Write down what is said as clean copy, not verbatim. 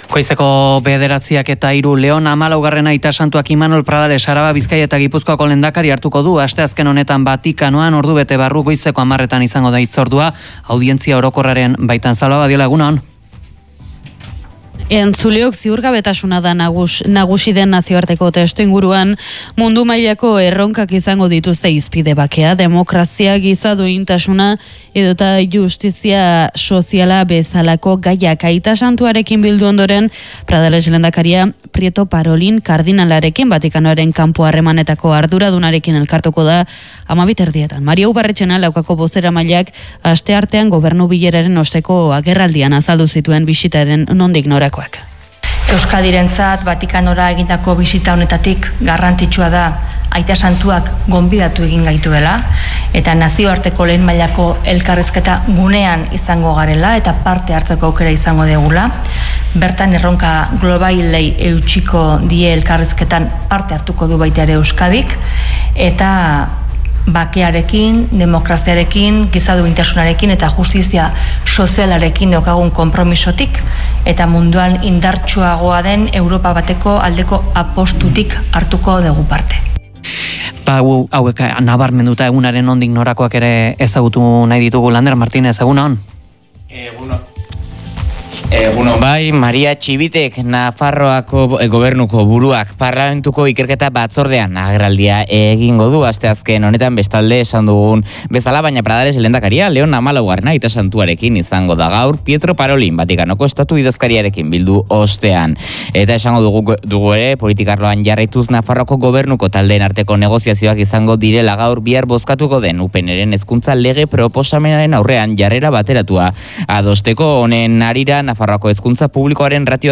Goizeko 9:03 Leon 14. Aita Santuak Imanol Pradales Araba Bizkaia eta Gipuzkoako lehendakari hartuko du. Asteazken honetan Vatikanoan ordubete barru goizeko 10 izango da hitzordua. Audientzia orokorraren baitan. Salva Badiola, egunon. Entzuleok ziurgabetasuna da nagusi den nazioarteko testuinguruan mundu mailako erronkak izango dituzte hizpide bakea, demokrazia, giza duintasuna edota justizia soziala bezalako gaiak. Aita Santuarekin bildu ondoren Pradales lehendakaria Prieto Parolin kardinalarekin Vatikanoaren kanpo harremanetako arduradunarekin elkartuko da 12:00. Maria Ubarretxena Laukako bozeramaileak asteartean gobernu bileraren osteko agerraldian azaldu zituen bisitaren nondik norakoak. Euskadirentzat Vatikanora egindako bisita honetatik garrantzitsua da Aita Santuak gonbidatu egin gaituela eta nazioarteko lehen mailako elkarrizketa gunean izango garela eta parte hartzeko aukera izango degula. Bertan erronka globalei eutsiko die elkarrizketan parte hartuko du baita ere Euskadik eta bakearekin, demokraziarekin, giza duintasunarekin eta justizia sozialarekin daukagun konpromisotik eta munduan indartsuagoa den Europa bateko aldeko apostutik hartuko dugu parte. Hauek nabarmenduta egunaren nondik norakoak ere ezagutu nahi ditugu. Lander Martínez, egunon? Bai, Maria Txibitek Nafarroako gobernuko buruak parlamentuko ikerketa batzordean agerraldia egingo du asteazken honetan bestalde esan dugun bezala, baina Pradales lehendakaria Leon 14. Aita Santuarekin izango da gaur Pietro Parolin Vatikanoko estatu idazkariarekin bildu ostean. Eta esango dugu ere politikarloan jarraituz Nafarroako gobernuko taldeen arteko negoziazioak izango direla gaur bihar bozkatuko den UPNren hezkuntza lege proposamenaren aurrean jarrera bateratua adosteko. Honen harira Nafarroako hezkuntza publikoaren ratioak